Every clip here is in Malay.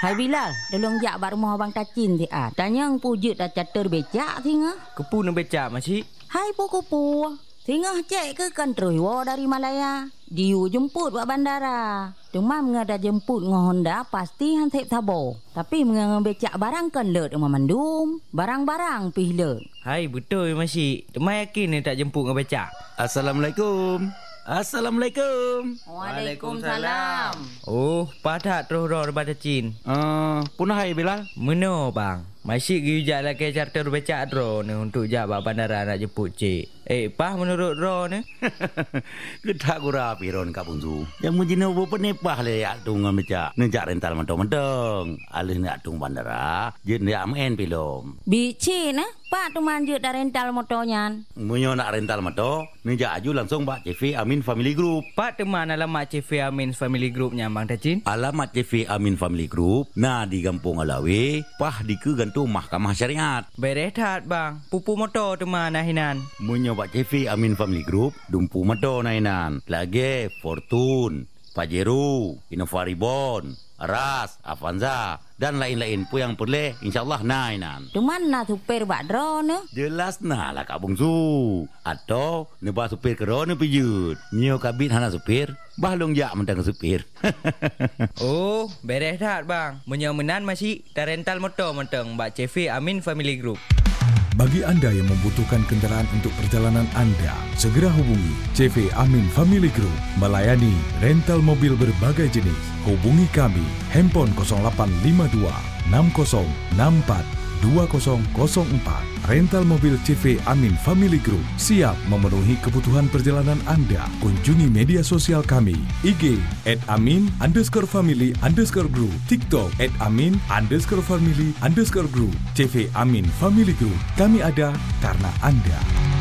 Hai Bilal, tolong jak bak rumah abang Tacin ti ah. Tanya pujut dah catur becak tinga. Kepu nak becak makcik. Hai puku-pu. Tinga cek ke kantroi wo dari Malaya. Diu jemput buat bandara. Demam ngada jemput ngah Honda pasti han tep tabo. Tapi mengang becak barang kan lut rumah mandum. Barang-barang pih lut. Hai betul makcik. Temai yakin ni tak jemput ngah becak. Assalamualaikum. Assalamualaikum. Waalaikumsalam. Oh, padat terus roh daripada Cin. Punah hai Bilal. Meno bang. Masih gijak lagi charter becak ro ni untuk jak bak bandara nak jemput cik. Pah menurut ro ni. Ketak gura piron Kak Bungsu. Yang mujina bo penepah le yak tung becak. Nejak rental mentong-mentong. Alih nak tung bandara, je nak main pilom. Bici nah, Pak tu manjut dah rental motornya. Munyo nak rental motor, nejak aju langsung bak CV Amin Family Group. Pak teman alamat CV Amin Family Group nya bang Tacin. Alamat CV Amin Family Group nah di Kampung Alawi, pah di ke gantung Mahkamah Syariat. Berehat bang. Pupu motor teman nahinan. Munyo bak CV Amin Family Group, dumpu motor nahinan. Lagi Fortune, Pajero, Innova Reborn, Ras, Avanza dan lain-lain pun yang boleh insyaAllah nainan. Cuman nak supir bak drone ne? Jelas nah lah Kak Bungsu. Atau nebah supir ke drone pijut. Nyo kabit hana supir, bahlong jak mentang supir. Oh, beres dah bang. Menyemenan masih dah rental motor mentang bak CV Amin Family Group. Bagi anda yang membutuhkan kenderaan untuk perjalanan anda, segera hubungi CV Amin Family Group, melayani rental mobil berbagai jenis. Hubungi kami, handphone 0852 6064 2004. Rental mobil CV Amin Family Group siap memenuhi kebutuhan perjalanan anda. Kunjungi media sosial kami, IG @amin_family_group, TikTok @amin_family_group. CV Amin Family Group, kami ada karena anda.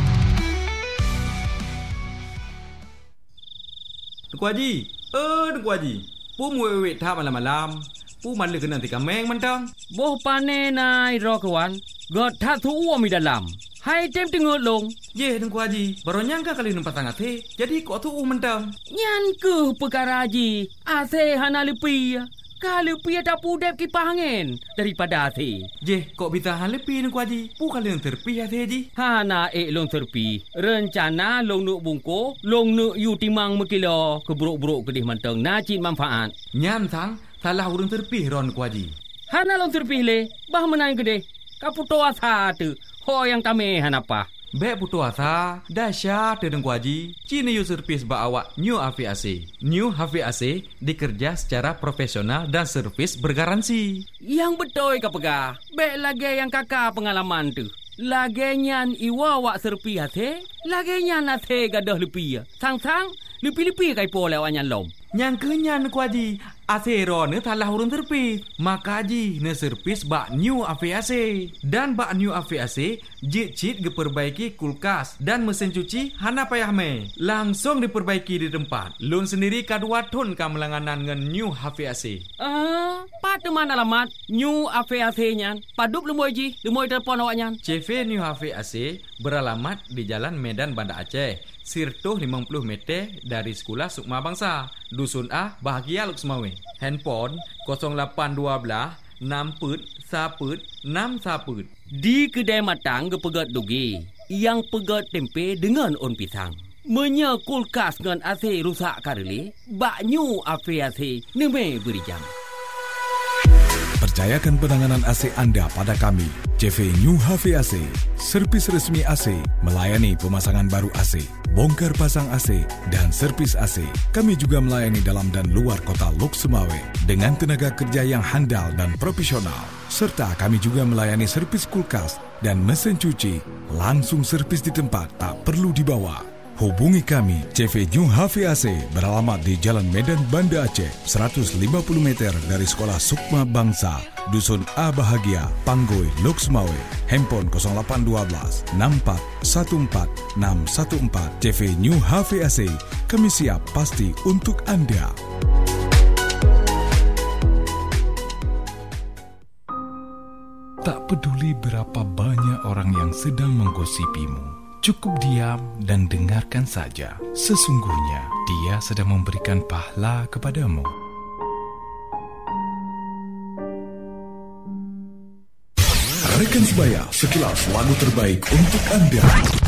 Tuku Haji, Tuku Haji, pu muwek thap malam-malam. Pu malu kena tika meng mentang. Boh pane nai ro kawan. God tak tu uam di dalam. Hai tem tengok long. Ye Tuku Haji, baru nyangka kali nampak sangat he. Jadi kok tu mentang. Nyan ke perkara Haji. Ase hana lepi. Kalau pi ada pudep kipas angin daripada ase. Je, kok bisa hal lepi Tuku Haji? Pu kali yang terpi hati Haji. Hana long terpi. Rencana long nuk bungko, long nuk yu timang mekilo keburuk-buruk kedih mentang najin manfaat. Nyan sang salah urang terpih ron Tuku Haji. Hana long terpih le, bah menang kedih. Kaputo asa tu. Ho yang kami hanapa. Bek putu asa, dahsyat Tuku Haji. Cina yu servis ba awak New Hafiz AC. New Hafiz AC dikerja secara profesional dan servis bergaransi. Yang betul ka pegah. Bek lagi yang kakak pengalaman tu. Lagi nyan iwa wak serpi hati. Lagi nyan hati gadah lepi. Sang-sang lepi-lepi kai po lewat nyan lom. Yang kenyan Tuku Haji. Asero ne talah urun terpis. Maka Haji ne servis bak New AVAC. Dan bak New AVAC jit-jit diperbaiki kulkas dan mesin cuci hana payah me. Langsung diperbaiki di tempat. Lun sendiri kadua ton kamelanganan dengan New AVAC. Pada mana alamat New AVAC nyan? Padup lemoi Haji, lemoi telefon awak nyan. CV New AVAC beralamat di Jalan Medan Banda Aceh. Sirtuh 50 meter dari Sekolah Sukma Bangsa, Dusun A, Bahagia Luksmawe. Handphone 0812 6 Di kedai matang ke pegat dugi, yang pegat tempe dengan on pisang. Menya kulkas dengan AC rusak kareli, bak New AVAC neme beri jam. Percayakan penanganan AC anda pada kami, CV New HVAC, servis resmi AC, melayani pemasangan baru AC, bongkar pasang AC, dan servis AC. Kami juga melayani dalam dan luar kota Lok Sumawe dengan tenaga kerja yang handal dan profesional. Serta kami juga melayani servis kulkas dan mesin cuci, langsung servis di tempat, tak perlu dibawa. Hubungi kami, CV New HVAC beralamat di Jalan Medan Banda Aceh, 150 meter dari Sekolah Sukma Bangsa, Dusun A Bahagia, Panggoi, Lok Sumawe. Handphone 0812 6414 614. CV New HVAC, kami siap pasti untuk anda. Tak peduli berapa banyak orang yang sedang menggosipimu, cukup diam dan dengarkan saja. Sesungguhnya dia sedang memberikan pahala kepadamu. Rekan Sebaya, sekilas lagu terbaik untuk Anda.